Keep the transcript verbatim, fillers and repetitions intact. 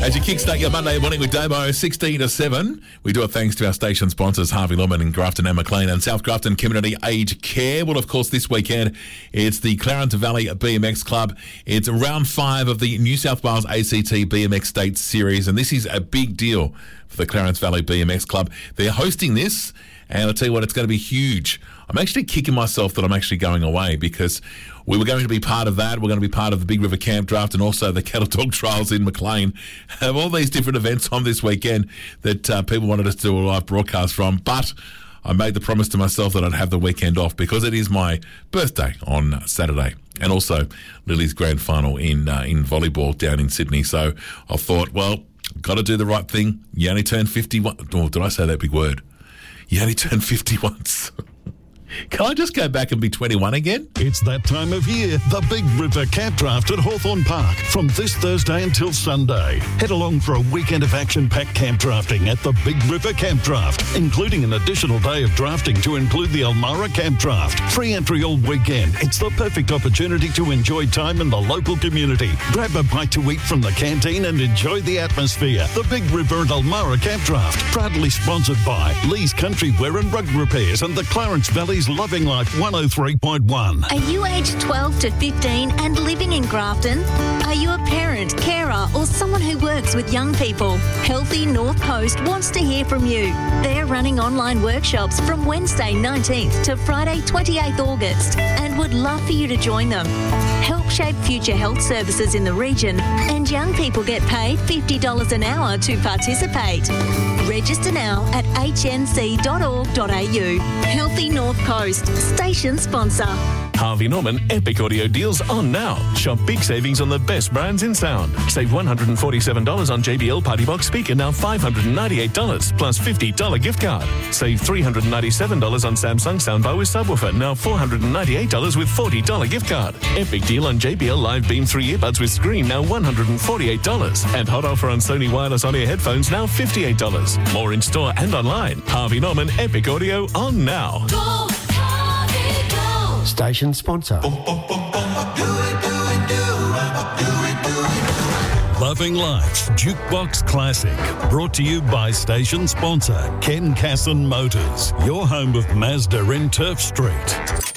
As you kickstart your Monday morning with Damo, sixteen to seven, we do it thanks to our station sponsors, Harvey Norman in Grafton and Maclean and South Grafton Community Aged Care. Well, of course, this weekend, it's the Clarence Valley B M X Club. It's round five of the New South Wales A C T B M X State Series, and this is a big deal for the Clarence Valley B M X Club. They're hosting this, and I'll tell you what, it's going to be huge. I'm actually kicking myself that I'm actually going away because we were going to be part of that. We're going to be part of the Big River Camp Draft and also the Cattle Dog Trials in Maclean. Have all these different events on this weekend that uh, people wanted us to do a live broadcast from. But I made the promise to myself that I'd have the weekend off because it is my birthday on Saturday. And also Lily's grand final in uh, in volleyball down in Sydney. So I thought, well, got to do the right thing. You only turn fifty-one. Oh, did I say that big word? You only turn fifty once. Can I just go back and be twenty-one again? It's that time of year, the Big River Camp Draft at Hawthorn Park from this Thursday until Sunday. Head along for a weekend of action-packed camp drafting at the Big River Camp Draft, including an additional day of drafting to include the Elmara Camp Draft. Free entry all weekend. It's the perfect opportunity to enjoy time in the local community. Grab a bite to eat from the canteen and enjoy the atmosphere. The Big River and Elmara Camp Draft, proudly sponsored by Lee's Country Wear and Rug Repairs and the Clarence Valley's Loving Life one oh three point one. Are you aged twelve to fifteen and living in Grafton? Are you a parent, carer or someone who works with young people? Healthy North Coast wants to hear from you. They're running online workshops from Wednesday nineteenth to Friday twenty-eighth August and would love for you to join them. Help shape future health services in the region and young people get paid fifty dollars an hour to participate. Register now at h n c dot org dot a u. Healthy North Coast, station sponsor. Harvey Norman Epic Audio deals on now. Shop big savings on the best brands in sound. Save one hundred forty-seven dollars on J B L Party Box speaker, now five hundred ninety-eight dollars plus fifty dollars gift card. Save three hundred ninety-seven dollars on Samsung soundbar with subwoofer, now four hundred ninety-eight dollars with forty dollars gift card. Epic deal on J B L Live Beam three earbuds with screen, now one hundred forty-eight dollars. And hot offer on Sony wireless on-ear headphones, now fifty-eight dollars. More in store and online. Harvey Norman Epic Audio on now. Go, Harvey, go. Station sponsor. Loving Life Jukebox Classic, brought to you by station sponsor Ken Casson Motors, your home of Mazda in Turf Street.